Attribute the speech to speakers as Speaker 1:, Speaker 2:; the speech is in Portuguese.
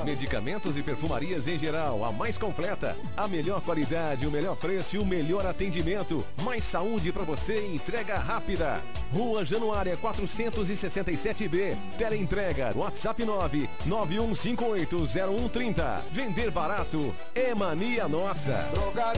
Speaker 1: Medicamentos e perfumarias em geral, a mais completa. A melhor qualidade, o melhor preço e o melhor atendimento. Mais saúde para você e entrega rápida. Rua Januária 467B. Teleentrega, WhatsApp 991580130. Vender barato é mania nossa.
Speaker 2: Drogaria